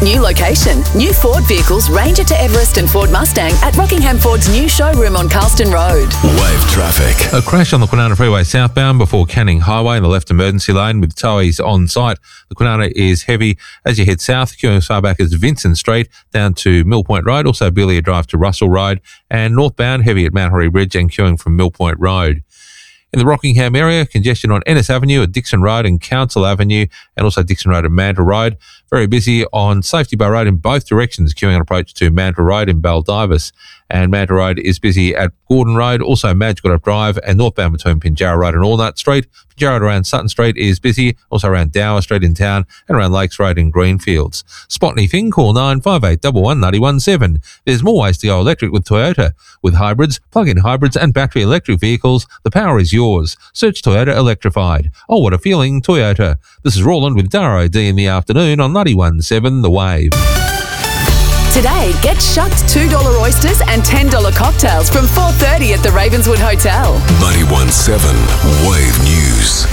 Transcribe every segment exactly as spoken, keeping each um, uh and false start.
New location. New Ford vehicles Ranger to Everest and Ford Mustang at Rockingham Ford's new showroom on Carlston Road. Wave traffic. A crash on the Kwinana Freeway southbound before Canning Highway in the left emergency lane with towies on site. The Kwinana is heavy as you head south, queuing as far back as Vincent Street down to Mill Point Road, also Belia Drive to Russell Road, and northbound heavy at Mount Horry Bridge and queuing from Mill Point Road. In the Rockingham area, congestion on Ennis Avenue at Dixon Road and Council Avenue, and also Dixon Road and Mandurah Road. Very busy on Safety Bar Road in both directions, queuing on approach to Mandurah Road in Baldivis. And Mandurah Road is busy at Gordon Road, also Madgewood Drive, and northbound between Pinjarra Road and Allnut Street. Pinjarra Road around Sutton Street is busy, also around Dower Street in town, and around Lakes Road in Greenfields. Spot anything, call nine five eight one one nine one seven. There's more ways to go electric with Toyota. With hybrids, plug-in hybrids and battery electric vehicles, the power is yours. Search Toyota Electrified. Oh, what a feeling, Toyota. This is Roland with Dara O D in the afternoon on ninety-one point seven The Wave. Today, get shucked two dollar oysters and ten dollar cocktails from four thirty at the Ravenswood Hotel. ninety-one point seven Wave News.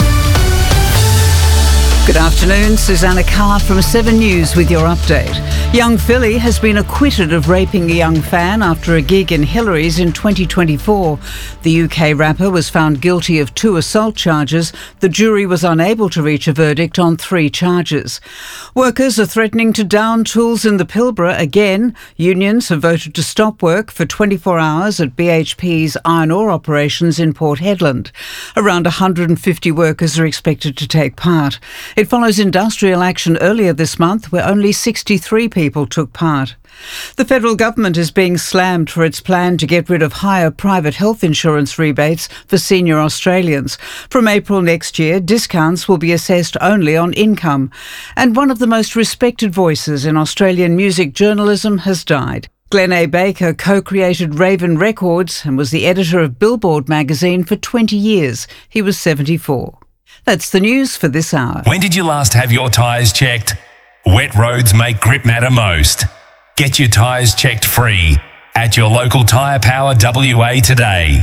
Good afternoon, Susanna Carr from Seven News with your update. Young Philly has been acquitted of raping a young fan after a gig in Hillary's in twenty twenty-four. The U K rapper was found guilty of two assault charges. The jury was unable to reach a verdict on three charges. Workers are threatening to down tools in the Pilbara again. Unions have voted to stop work for twenty-four hours at B H P's iron ore operations in Port Hedland. Around one hundred fifty workers are expected to take part. It follows industrial action earlier this month where only sixty-three people took part. The federal government is being slammed for its plan to get rid of higher private health insurance rebates for senior Australians. From April next year, discounts will be assessed only on income. And one of the most respected voices in Australian music journalism has died. Glenn A. Baker co-created Raven Records and was the editor of Billboard magazine for twenty years. He was seventy-four. That's the news for this hour. When did you last have your tyres checked? Wet roads make grip matter most. Get your tyres checked free at your local Tyre Power W A today.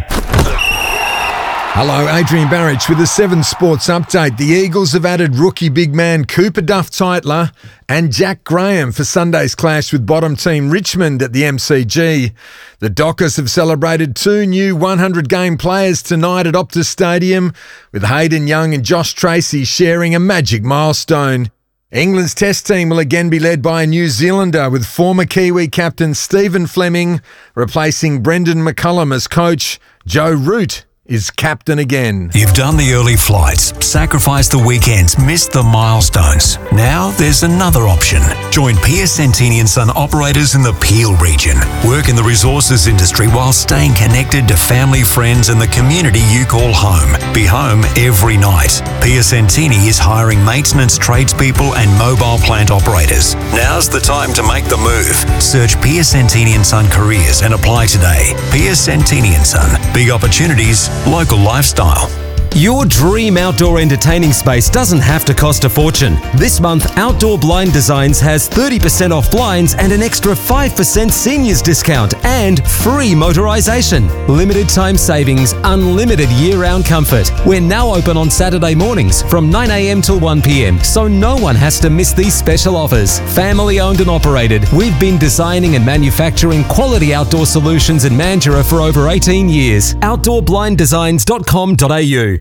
Hello, Adrian Barrich with the Seven Sports Update. The Eagles have added rookie big man Cooper Duff-Tytler and Jack Graham for Sunday's clash with bottom team Richmond at the M C G. The Dockers have celebrated two new one hundred game players tonight at Optus Stadium, with Hayden Young and Josh Tracy sharing a magic milestone. England's test team will again be led by a New Zealander, with former Kiwi captain Stephen Fleming replacing Brendan McCullum as coach. Joe Root is captain again. You've done the early flights, sacrificed the weekends, missed the milestones. Now there's another option. Join Piacentini and Son operators in the Peel region. Work in the resources industry while staying connected to family, friends and the community you call home. Be home every night. Piacentini is hiring maintenance tradespeople and mobile plant operators. Now's the time to make the move. Search Piacentini and Son careers and apply today. Piacentini and Son. Big opportunities, local lifestyle. Your dream outdoor entertaining space doesn't have to cost a fortune. This month, Outdoor Blind Designs has thirty percent off blinds and an extra five percent seniors discount and free motorisation. Limited time savings, unlimited year-round comfort. We're now open on Saturday mornings from nine a m till one p m, so no one has to miss these special offers. Family owned and operated, we've been designing and manufacturing quality outdoor solutions in Mandurah for over eighteen years. outdoor blind designs dot com dot a u.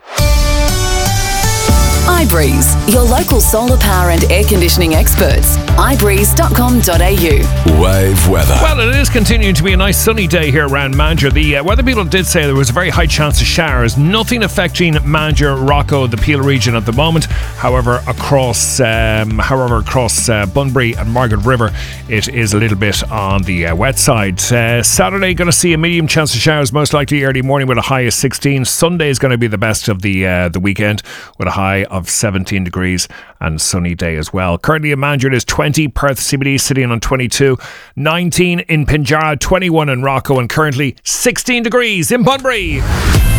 iBreeze, your local solar power and air conditioning experts. i breeze dot com dot a u. Wave weather. Well, it is continuing to be a nice sunny day here around Mandurah. The uh, weather people did say there was a very high chance of showers. Nothing affecting Mandurah, Rocco, the Peel region at the moment. However, across um, however across uh, Bunbury and Margaret River, it is a little bit on the uh, wet side. Uh, Saturday, going to see a medium chance of showers, most likely early morning with a high of sixteen. Sunday is going to be the best of the uh, the weekend with a high of seventeen degrees and sunny day as well. Currently in Mandurah is twenty, Perth C B D sitting on twenty-two, nineteen in Pinjarra, twenty-one in Rocco, and currently sixteen degrees in Bunbury.